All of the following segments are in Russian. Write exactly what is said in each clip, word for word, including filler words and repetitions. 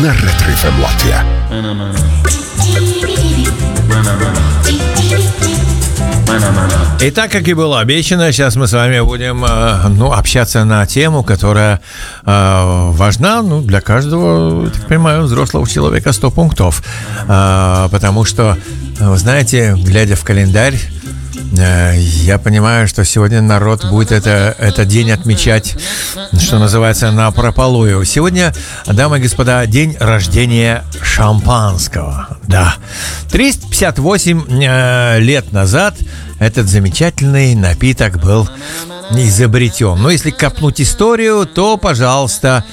на Ретро эф эм Латвия. И так, как и было обещано, сейчас мы с вами будем э, ну, общаться на тему, которая э, важна ну, для каждого, так понимаю, взрослого человека сто пунктов. Э, потому что, вы знаете, глядя в календарь, э, я понимаю, что сегодня народ будет это, этот день отмечать, что называется, напропалую. Сегодня, дамы и господа, день рождения шампанского. Да. триста пятьдесят восемь э, лет назад этот замечательный напиток был изобретен. Но если копнуть историю, то, пожалуйста,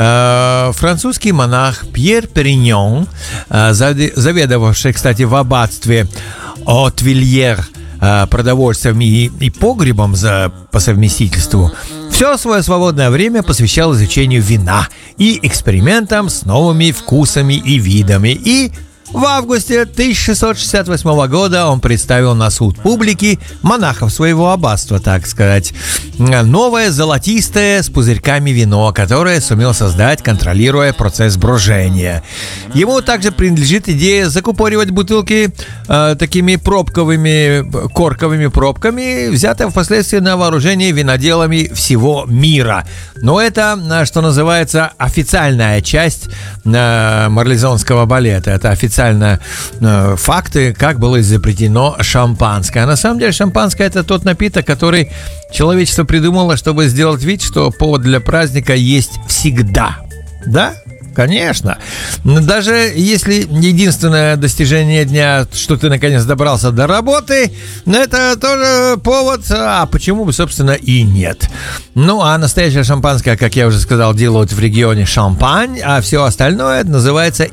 э, французский монах Пьер Периньон, э, заведовавший, кстати, в аббатстве Отвильер э, продовольствием и, и погребом за, по совместительству, все свое свободное время посвящал изучению вина и экспериментам с новыми вкусами и видами. И в августе тысяча шестьсот шестьдесят восьмого года он представил на суд публики монахов своего аббатства, так сказать, новое золотистое с пузырьками вино, которое сумел создать, контролируя процесс брожения. Ему также принадлежит идея закупоривать бутылки э, такими пробковыми, корковыми пробками, взятая впоследствии на вооружение виноделами всего мира. Но это, что называется, официальная часть э, марлезонского балета. Это официальная Э, факты, как было изобретено шампанское. А на самом деле шампанское — это тот напиток, который человечество придумало, чтобы сделать вид, что повод для праздника есть всегда. Да? Конечно. Даже если единственное достижение дня, что ты наконец добрался до работы, это тоже повод, а почему бы, собственно, и нет. Ну, а настоящее шампанское, как я уже сказал, делают в регионе Шампань, а все остальное называется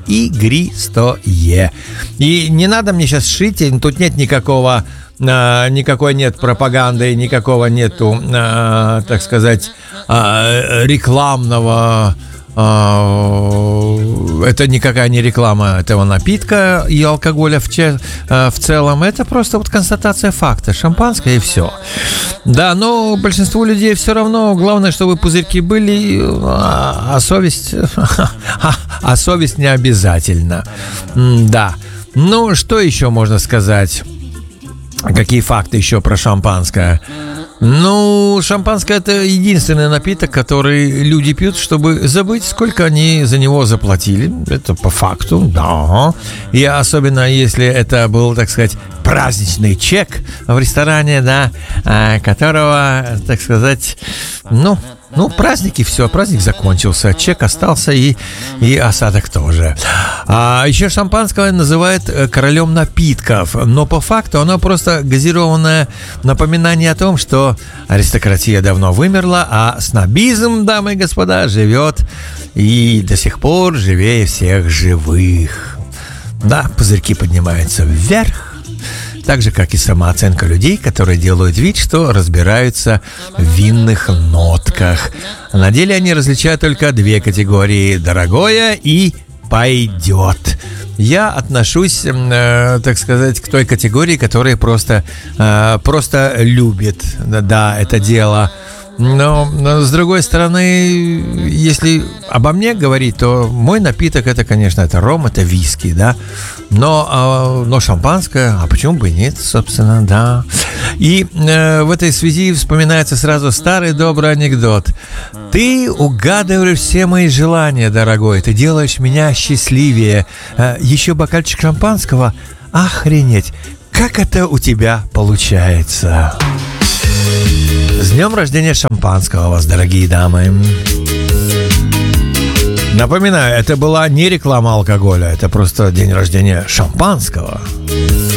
игристое. И не надо мне сейчас шить, тут нет никакого... Uh, никакой нет пропаганды, никакого нету, uh, так сказать, uh, рекламного. Uh, это никакая не реклама этого напитка и алкоголя в, че, uh, в целом. Это просто вот констатация факта. Шампанское и все. Да, но большинству людей все равно. Главное, чтобы пузырьки были, а, а совесть, а совесть не обязательно. Да. Ну, что еще можно сказать? Какие факты еще про шампанское? Ну, шампанское — это единственный напиток, который люди пьют, чтобы забыть, сколько они за него заплатили. Это по факту, да. И особенно, если это был, так сказать, праздничный чек в ресторане, да, которого, так сказать, ну... Ну, праздник и все, праздник закончился, чек остался и, и осадок тоже. А еще шампанское называют королем напитков, но по факту оно просто газированное напоминание о том, что аристократия давно вымерла, а снобизм, дамы и господа, живет и до сих пор живее всех живых. Да, пузырьки поднимаются вверх. Так же, как и самооценка людей, которые делают вид, что разбираются в винных нотках. На деле они различают только две категории: дорогое и пойдет. Я отношусь, э, так сказать, к той категории, которая просто, э, просто любит, да, это дело. Но, но, с другой стороны, если обо мне говорить, то мой напиток — это, конечно, это ром, это виски, да. Но, но шампанское, а почему бы и нет, собственно, да. И э, в этой связи вспоминается сразу старый добрый анекдот. Ты угадываешь все мои желания, дорогой, ты делаешь меня счастливее. Э, еще бокальчик шампанского? Охренеть, как это у тебя получается? С днем рождения шампанского вас, дорогие дамы. Напоминаю, это была не реклама алкоголя, это просто день рождения шампанского.